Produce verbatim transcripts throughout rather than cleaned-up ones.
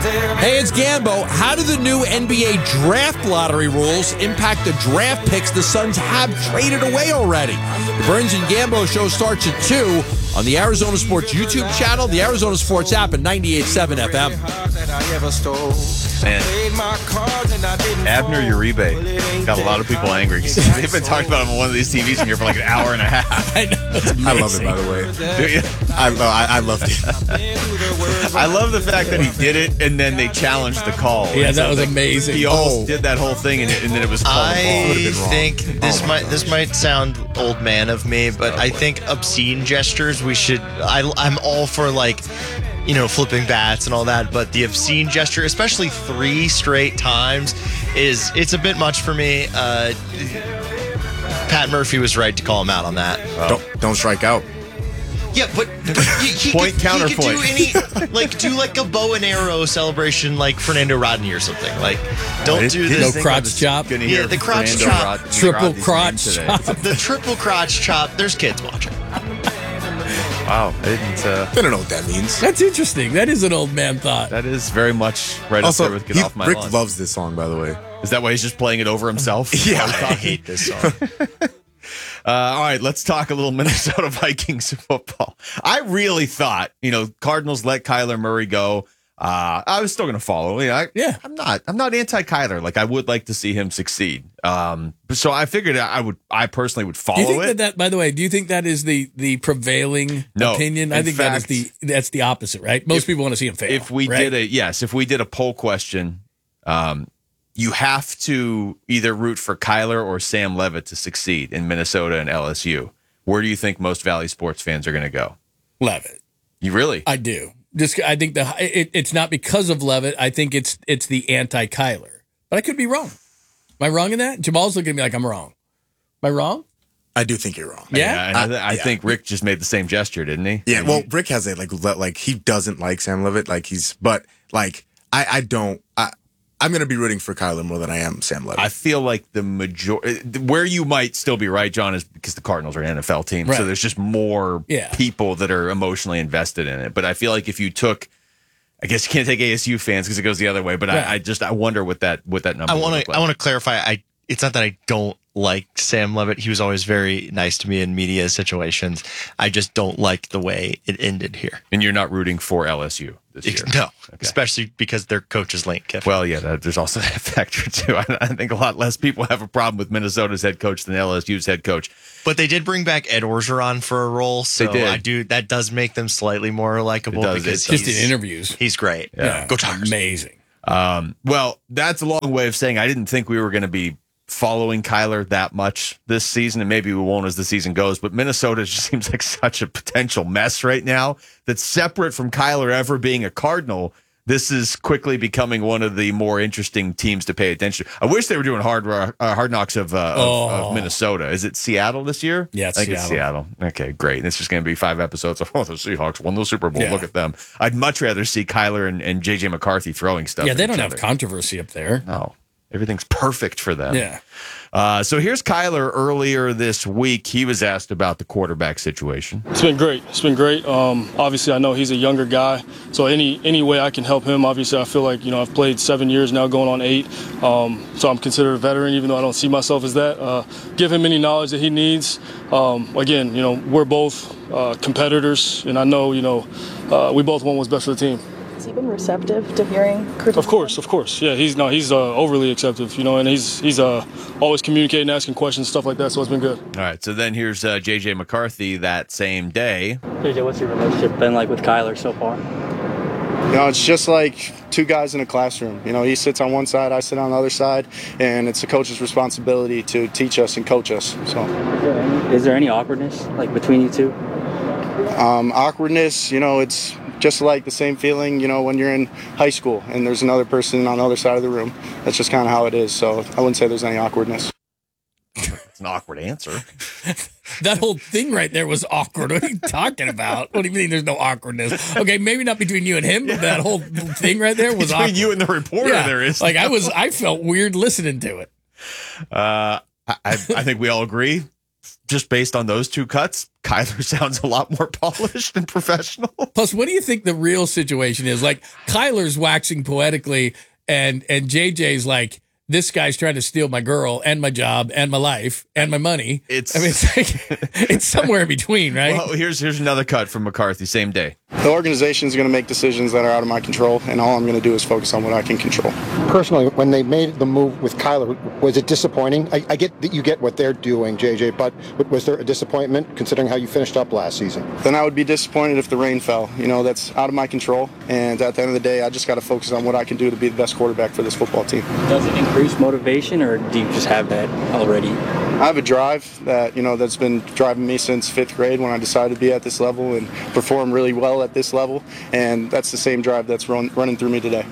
Hey, it's Gambo. How do the new N B A draft lottery rules impact the draft picks the Suns have traded away already? The Burns and Gambo show starts at two on the Arizona Sports YouTube channel, the Arizona Sports app, and ninety-eight point seven F M. Man, Abner Uribe got a lot of people angry. They've been talking about him on one of these T Vs in here for like an hour and a half. I know, it's I love it, by the way. Do you? I, lo- I, I loved it. I love the fact that he did it and then they challenged the call. Yeah, And that so was they- amazing. He almost Oh. did that whole thing and, it, and then it was called a ball. I think this Oh my might God. this might sound old man of me, but I think obscene gestures we should. I, I'm all for like, you know, flipping bats and all that, but the obscene gesture, especially three straight times, is it's a bit much for me. Uh, Pat Murphy was right to call him out on that. Don't don't strike out. Yeah, but, but he, he Point, could, counterpoint. He could do any like do like a bow and arrow celebration like Fernando Rodney or something. Like, don't do No this. crotch chop. Gonna Yeah, hear the crotch Fernando chop. Rodney Triple Rodney's name crotch today. chop. The triple crotch chop. There's kids watching. Wow, I didn't. Uh, I don't know what that means. That's interesting. That is an old man thought. that is very much right Also, up there with "Get he- Off My Rick Lawn." loves this song, by the way. Is that why he's just playing it over himself? Yeah. I hate this song. Uh, all right, let's talk a little Minnesota Vikings football. I really thought, you know, Cardinals let Kyler Murray go. Uh, I was still going to follow. You know, I, Yeah. I'm not. I'm not anti-Kyler. Like I would like to see him succeed. Um, so I figured I would. I personally would follow Do you think it. that, that, by the way, do you think that is the the prevailing No. opinion? I In think fact, that is the that's the opposite, right? Most if- people want to see him fail. if we right? did a yes, if we did a poll question, um, you have to either root for Kyler or Sam Levitt to succeed in Minnesota and L S U. Where do you think most Valley sports fans are going to go? Levitt, You really? I do. Just I think the it, it's not because of Levitt. I think it's it's the anti Kyler, but I could be wrong. Am I wrong in that? Jamal's looking at me like I'm wrong. Am I wrong? I do think you're wrong. Yeah. and I, th- I yeah. think Rick just made the same gesture, didn't he? Yeah, well, Rick has a like le- like he doesn't like Sam Levitt, like he's but like I I don't I I'm gonna be rooting for Kyler more than I am Sam Levitt. I feel like the majority, where you might still be right, John, is because the Cardinals are an N F L team. Right. So there's just more Yeah. people that are emotionally invested in it. But I feel like if you took, I guess you can't take A S U fans because it goes the other way. But Right. I, I just, I wonder what that, what that number I would want look to. like. I want to clarify. I. It's not that I don't like Sam Levitt. He was always very nice to me in media situations. I just don't like the way it ended here. And you're not rooting for L S U this year. No, Okay. especially because their coach is Lane Kiffin. Well, yeah, that, there's also that factor too. I, I think a lot less people have a problem with Minnesota's head coach than L S U's head coach. But they did bring back Ed Orgeron for a role, so did. I do that does make them slightly more likable It does. because It's Just he's, in interviews. he's great. Yeah. Go Tigers. Amazing. Um, well, that's a long way of saying I didn't think we were going to be following Kyler that much this season, and maybe we won't as the season goes, but Minnesota just seems like such a potential mess right now that separate from Kyler ever being a Cardinal, this is quickly becoming one of the more interesting teams to pay attention to. I wish they were doing hard uh, hard knocks of, uh, of, Oh. of Minnesota. Is it Seattle this year? Yeah, it's I think it's Seattle. Okay, great. And it's just going to be five episodes of, oh, the Seahawks won the Super Bowl. Yeah. Look at them. I'd much rather see Kyler and, and J J McCarthy throwing stuff. Yeah, at they each don't have other. controversy up there. No, everything's perfect for them. Yeah. Uh, so here's Kyler earlier this week. He was asked about the quarterback situation. It's been great. It's been great. Um, obviously, I know he's a younger guy, so any any way I can help him. Obviously, I feel like you know I've played seven years now, going on eight. Um, so I'm considered a veteran, even though I don't see myself as that. Uh, give him any knowledge that he needs. Um, again, you know we're both uh, competitors, and I know you know uh, we both want what's best for the team. Has he been receptive to hearing criticism? Of course, of course. Yeah, he's no, he's uh, overly acceptive, you know, and he's he's uh, always communicating, asking questions, stuff like that. So it's been good. All right, so then here's uh, J J McCarthy that same day. J J, what's your relationship been like with Kyler so far? You know, it's just like two guys in a classroom. You know, he sits on one side, I sit on the other side, and it's the coach's responsibility to teach us and coach us. So, Is there any, is there any awkwardness like between you two? um, awkwardness, you know, it's just like the same feeling, you know, when you're in high school and there's another person on the other side of the room. That's just kind of how it is. So I wouldn't say there's any awkwardness. It's an awkward answer. That whole thing right there was awkward. What are you talking about? What do you mean there's no awkwardness? Okay, maybe not between you and him, but that whole thing right there was Between awkward. you and the reporter, Yeah, there is. like I was, I felt weird listening to it. Uh, I, I think we all agree just based on those two cuts, Kyler sounds a lot more polished and professional. Plus, what do you think the real situation is? Like, Kyler's waxing poetically, and and J J's like, this guy's trying to steal my girl and my job and my life and my money. It's I mean, it's like it's somewhere in between, right? Well, here's here's another cut from McCarthy, same day. The organization is going to make decisions that are out of my control, and all I'm going to do is focus on what I can control. Personally, when they made the move with Kyler, was it disappointing? I, I get that you get what they're doing, J J, but was there a disappointment considering how you finished up last season? Then I would be disappointed if the rain fell. You know, that's out of my control, and at the end of the day, I just got to focus on what I can do to be the best quarterback for this football team. Does it increase motivation, or do you just have that already? I have a drive that, you know, that's been driving me since fifth grade when I decided to be at this level and perform really well at this level, and that's the same drive that's run, running through me today.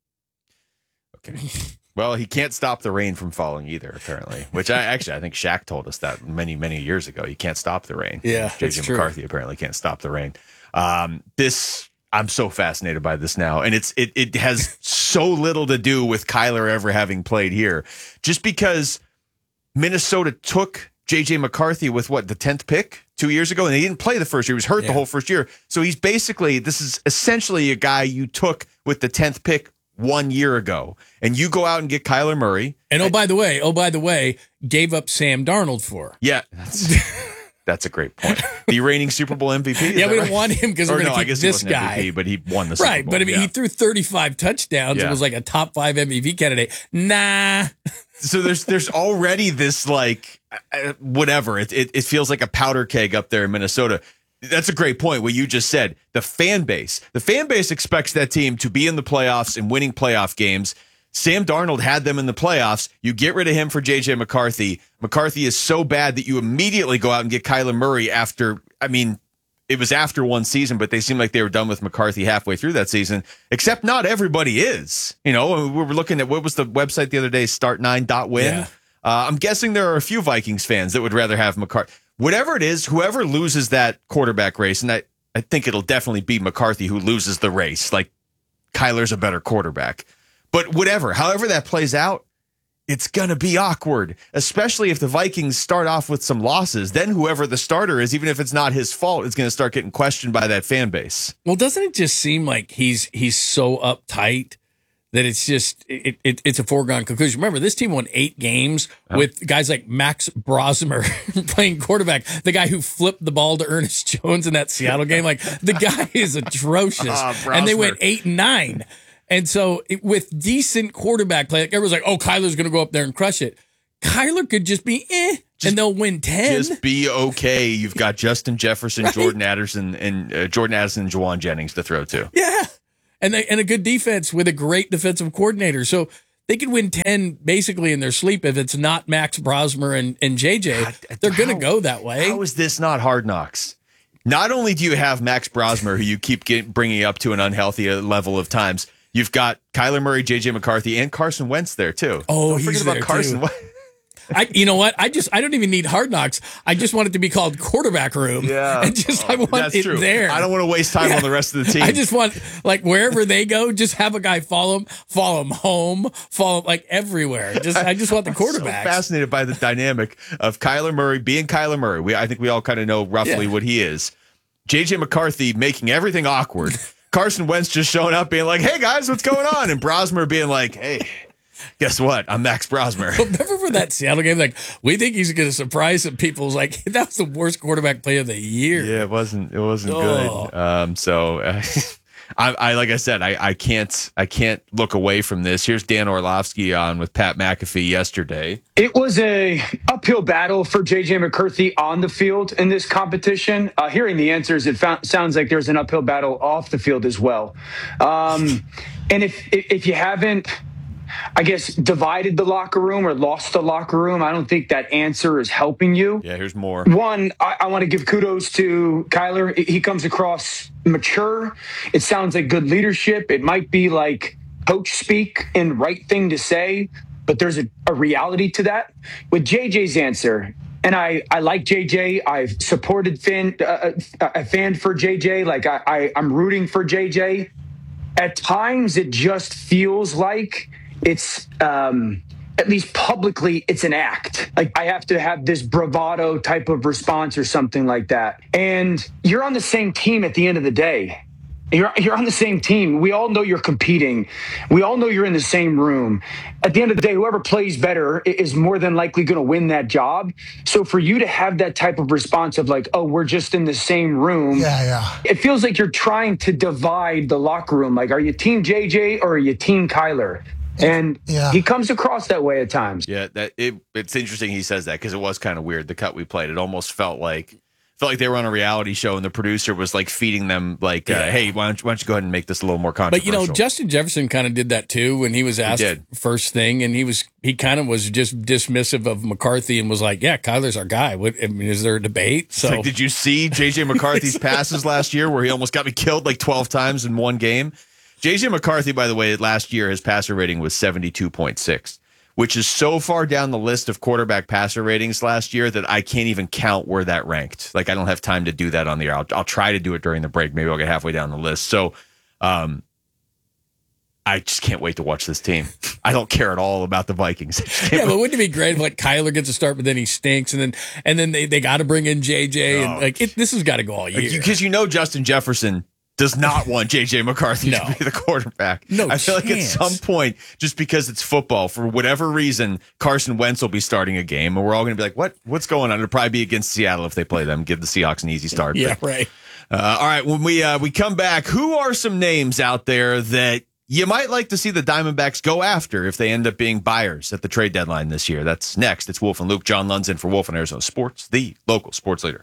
Okay. Well, he can't stop the rain from falling either, apparently, which I actually, I think Shaq told us that many, many years ago. You can't stop the rain. Yeah, J J McCarthy apparently can't stop the rain. Um, this, I'm so fascinated by this now. And it's, it, it has so little to do with Kyler ever having played here, just because Minnesota took J J McCarthy with what, the tenth pick two years ago, and he didn't play the first year. He was hurt Yeah. the whole first year. So he's basically, this is essentially a guy you took with the tenth pick one year ago, and you go out and get Kyler Murray. And oh, by the way, oh, by the way, gave up Sam Darnold for. Yeah, that's, that's a great point. The reigning Super Bowl M V P. Is Yeah, that we right? don't want him because Or we're no, going I to guess keep he this wasn't guy. M V P, but he won the Super Right, Bowl. but I mean, yeah. he threw thirty-five touchdowns Yeah. and was like a top five M V P candidate. Nah. So there's there's already this like uh, whatever. It, it it feels like a powder keg up there in Minnesota. That's a great point. What you just said. The fan base, the fan base expects that team to be in the playoffs and winning playoff games. Sam Darnold had them in the playoffs. You get rid of him for J J McCarthy. McCarthy is so bad that you immediately go out and get Kyler Murray after. I mean, it was after one season, but they seemed like they were done with McCarthy halfway through that season, except not everybody is. You know, we were looking at what was the website the other day, start nine dot win. Yeah. Uh, I'm guessing there are a few Vikings fans that would rather have McCarthy. Whatever it is, whoever loses that quarterback race, and I, I think it'll definitely be McCarthy who loses the race. Like, Kyler's a better quarterback. But whatever, however that plays out, it's going to be awkward, especially if the Vikings start off with some losses. Then whoever the starter is, even if it's not his fault, is going to start getting questioned by that fan base. Well, doesn't it just seem like he's he's so uptight that it's just it, it it's a foregone conclusion? Remember, this team won eight games Oh. with guys like Max Brosmer playing quarterback, the guy who flipped the ball to Ernest Jones in that Seattle game. Like, the guy is atrocious, Ah, and they Brosmer. went eight and nine. And so, it, with decent quarterback play, like everyone's like, "Oh, Kyler's going to go up there and crush it." Kyler could just be eh, and they'll win ten. Just be okay. You've got Justin Jefferson, Right. Jordan Addison, and uh, Jordan Addison and Jawan Jennings to throw to. Yeah. And they, and a good defense with a great defensive coordinator. So they could win ten basically in their sleep if it's not Max Brosmer and, and J J. They're going to How- go that way. How is this not Hard Knocks? Not only do you have Max Brosmer, who you keep get, bringing up to an unhealthy uh, level of times, you've got Kyler Murray, J J McCarthy, and Carson Wentz there too. Oh, Don't he's forget about there, Carson too. Wentz. I, you know what? I just I don't even need Hard Knocks. I just want it to be called Quarterback Room. Yeah. And just I want That's it true. there. I don't want to waste time Yeah. on the rest of the team. I just want, like, wherever they go, just have a guy follow him, follow him home, follow him, like, everywhere. Just I just want the I'm so quarterbacks. fascinated by the dynamic of Kyler Murray being Kyler Murray. We, I think we all kind of know roughly Yeah. what he is. J J McCarthy making everything awkward. Carson Wentz just showing up being like, "Hey guys, what's going on?" And Brosmer being like, "Hey, guess what? I'm Max Brosmer." But remember for that Seattle game, like, we think he's going to surprise some people. It was like, that was the worst quarterback play of the year. Yeah, it wasn't. It wasn't Oh. good. Um, so, uh, I, I like I said, I, I can't. I can't look away from this. Here's Dan Orlovsky on with Pat McAfee yesterday. It was a uphill battle for J J McCarthy on the field in this competition. Uh, hearing the answers, it found, sounds like there's an uphill battle off the field as well. Um, and if if you haven't, I guess, divided the locker room or lost the locker room, I don't think that answer is helping you. Yeah, here's more. One, I, I want to give kudos to Kyler. He comes across mature. It sounds like good leadership. It might be like coach speak and right thing to say, but there's a, a reality to that. With J J's answer, and I, I like J J. I've supported fan, uh, a fan for J J. Like I, I, I'm rooting for J J. At times, it just feels like it's um, at least publicly, it's an act. Like, I have to have this bravado type of response or something like that. And you're on the same team at the end of the day. You're, you're on the same team. We all know you're competing. We all know you're in the same room. At the end of the day, whoever plays better is more than likely going to win that job. So for you to have that type of response of like, oh, we're just in the same room. Yeah, yeah. It feels like you're trying to divide the locker room. Like, are you team J J or are you team Kyler? And yeah. he comes across that way at times. Yeah, that it, it's interesting he says that because it was kind of weird, the cut we played. It almost felt like felt like they were on a reality show and the producer was like feeding them like, Yeah. uh, hey, why don't, you, why don't you go ahead and make this a little more controversial? But, you know, Justin Jefferson kind of did that, too, when he was asked did. first thing. And he was he kind of was just dismissive of McCarthy and was like, yeah, Kyler's our guy. What, I mean, is there a debate? So Like, did you see J J McCarthy's passes last year where he almost got me killed like twelve times in one game? J J McCarthy, by the way, last year, his passer rating was seventy-two point six, which is so far down the list of quarterback passer ratings last year that I can't even count where that ranked. Like, I don't have time to do that on the air. I'll, I'll try to do it during the break. Maybe I'll get halfway down the list. So um, I just can't wait to watch this team. I don't care at all about the Vikings. yeah, but wouldn't it be great if like Kyler gets a start, but then he stinks, and then and then they, they got to bring in J J, and Oh. like it, this has got to go all year. Because you know Justin Jefferson does not want J J McCarthy No. to be the quarterback. No I feel like at chance. some point, just because it's football, for whatever reason, Carson Wentz will be starting a game, and we're all going to be like, "What? What's going on?" It'll probably be against Seattle if they play them. Give the Seahawks an easy start. Yeah, But, right. uh, all right, when we uh, we come back, who are some names out there that you might like to see the Diamondbacks go after if they end up being buyers at the trade deadline this year? That's next. It's Wolf and Luke. John Lund's in for Wolf and Arizona Sports, the local sports leader.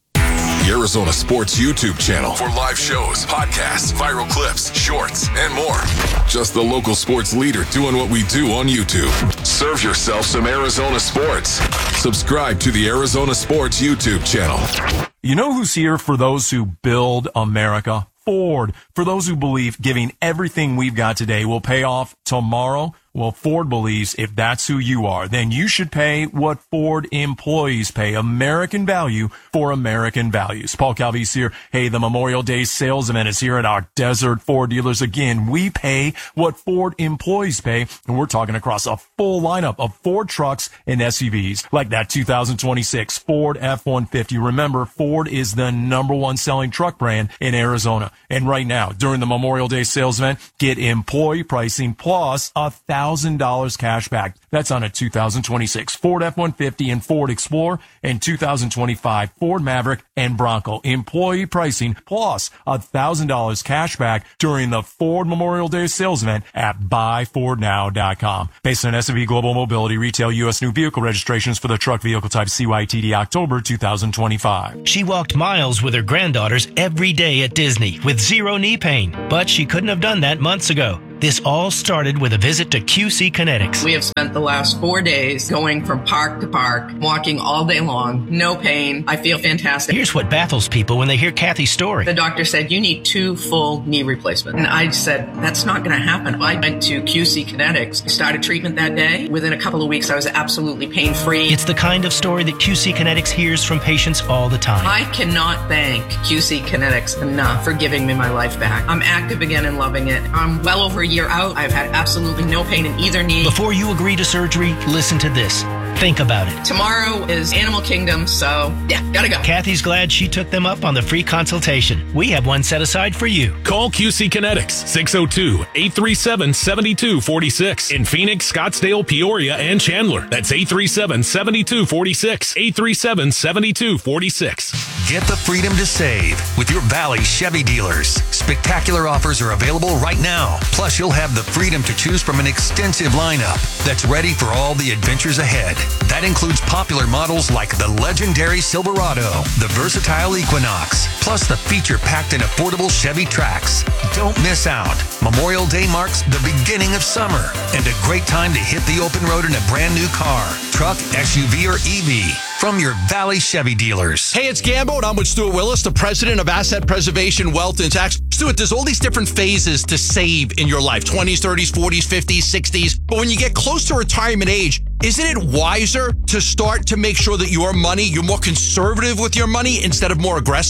The Arizona Sports YouTube channel for live shows, podcasts, viral clips, shorts, and more. Just the local sports leader doing what we do on YouTube. Serve yourself some Arizona sports. Subscribe to the Arizona Sports YouTube channel. You know who's here for those who build America? Ford. For those who believe giving everything we've got today will pay off tomorrow. Well, Ford believes if that's who you are, then you should pay what Ford employees pay. American value for American values. Paul Calvise here. Hey, the Memorial Day sales event is here at our Desert Ford dealers again. We pay what Ford employees pay, and we're talking across a full lineup of Ford trucks and S U Vs, like that two thousand twenty-six Ford F one fifty. Remember, Ford is the number one selling truck brand in Arizona. And right now, during the Memorial Day sales event, get employee pricing plus a thousand dollars cash back. That's on a two thousand twenty-six Ford F one fifty and Ford Explorer, and two thousand twenty-five Ford Maverick and Bronco. Employee pricing plus a thousand dollars cash back during the Ford Memorial Day sales event at buy ford now dot com. Based on S and P Global Mobility, retail U S new vehicle registrations for the truck vehicle type C Y T D October two thousand twenty-five. She walked miles with her granddaughters every day at Disney with zero knee pain, but she couldn't have done that months ago. This all started with a visit to Q C Kinetics. We have spent the last four days going from park to park, walking all day long, no pain. I feel fantastic. Here's what baffles people when they hear Kathy's story. The doctor said, you need two full knee replacements. And I said, that's not going to happen. I went to Q C Kinetics, started treatment that day. Within a couple of weeks, I was absolutely pain-free. It's the kind of story that Q C Kinetics hears from patients all the time. I cannot thank Q C Kinetics enough for giving me my life back. I'm active again and loving it. I'm well over a year out. I've had absolutely no pain in either knee. Before you agree to surgery, listen to this. Think about it. Tomorrow is Animal Kingdom, so yeah, gotta go. Kathy's glad she took them up on the free consultation. We have one set aside for you. Call Q C Kinetics, six oh two, eight three seven, seven two four six. In Phoenix, Scottsdale, Peoria, and Chandler. That's eight three seven, seven two four six. eight three seven, seven two four six. Get the freedom to save with your Valley Chevy dealers. Spectacular offers are available right now. Plus, you'll have the freedom to choose from an extensive lineup that's ready for all the adventures ahead. That includes popular models like the legendary Silverado, the versatile Equinox, plus the feature-packed and affordable Chevy Trax. Don't miss out. Memorial Day marks the beginning of summer and a great time to hit the open road in a brand new car, truck, S U V, or E V from your Valley Chevy dealers. Hey, it's Gambo, and I'm with Stuart Willis, the president of Asset Preservation Wealth and Tax. Stuart, there's all these different phases to save in your life, twenties, thirties, forties, fifties, sixties. But when you get close to retirement age, isn't it wiser to start to make sure that your money, you're more conservative with your money instead of more aggressive?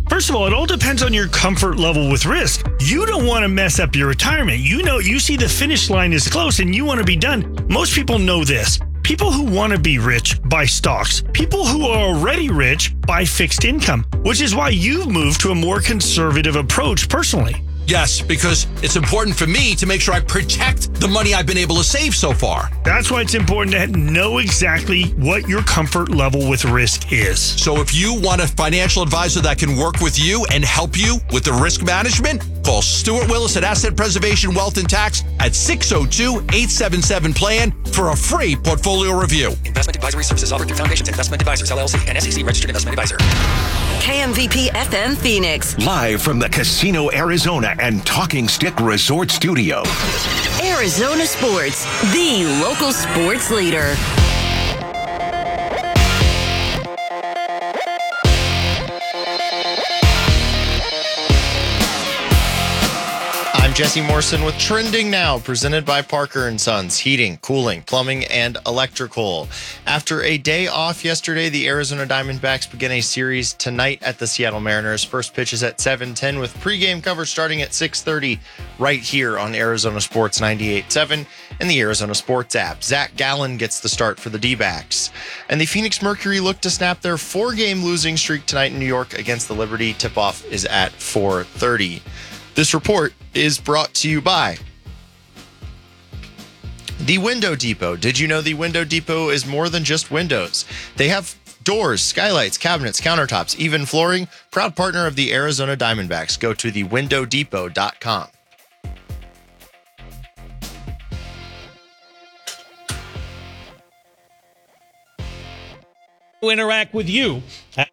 First of all, it all depends on your comfort level with risk. You don't want to mess up your retirement. You know, you see the finish line is close and you want to be done. Most people know this. People who want to be rich buy stocks. People who are already rich buy fixed income, which is why you've moved to a more conservative approach personally. Yes, because it's important for me to make sure I protect the money I've been able to save so far. That's why it's important to know exactly what your comfort level with risk is. So if you want a financial advisor that can work with you and help you with the risk management, call Stuart Willis at Asset Preservation Wealth and Tax at six oh two, eight seven seven, plan for a free portfolio review. Investment advisory services offered through Foundations Investment Advisors, L L C, and S E C registered investment advisor. K M V P F M Phoenix. Live from the Casino Arizona and Talking Stick Resort Studio. Arizona Sports, the local sports leader. I'm Jesse Morrison with Trending Now, presented by Parker and Sons, heating, cooling, plumbing, and electrical. After a day off yesterday, the Arizona Diamondbacks begin a series tonight at the Seattle Mariners. First pitch is at seven ten with pregame coverage starting at six thirty right here on Arizona Sports ninety-eight point seven and the Arizona Sports app. Zach Gallen gets the start for the D-backs. And the Phoenix Mercury look to snap their four-game losing streak tonight in New York against the Liberty. Tip-off is at four thirty. This report is brought to you by The Window Depot. Did you know The Window Depot is more than just windows? They have doors, skylights, cabinets, countertops, even flooring. Proud partner of the Arizona Diamondbacks. Go to the window depot dot com. Interact with you at